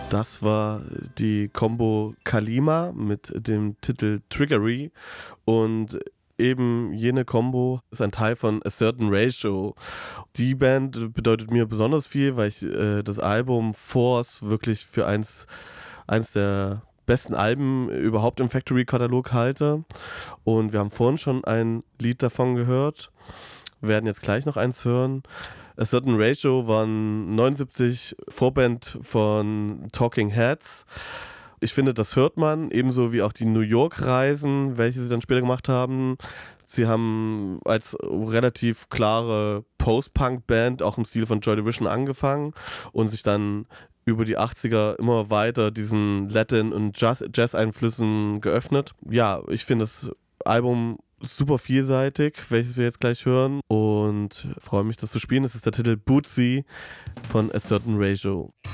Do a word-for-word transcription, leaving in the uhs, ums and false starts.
Das war die Combo Kalima mit dem Titel Triggery und eben jene Combo ist ein Teil von A Certain Ratio. Die Band bedeutet mir besonders viel, weil ich äh, das Album Force wirklich für eins, eins der besten Alben überhaupt im Factory-Katalog halte. Und wir haben vorhin schon ein Lied davon gehört, wir werden jetzt gleich noch eins hören. A Certain Ratio waren neunundsiebzig Vorband von Talking Heads. Ich finde, das hört man, ebenso wie auch die New York-Reisen, welche sie dann später gemacht haben. Sie haben als relativ klare Post-Punk-Band auch im Stil von Joy Division angefangen und sich dann über die achtziger immer weiter diesen Latin- und Jazz- Jazz-Einflüssen geöffnet. Ja, ich finde das Album super vielseitig, welches wir jetzt gleich hören, und freue mich, das zu spielen. Das ist der Titel Bootsy von A Certain Ratio.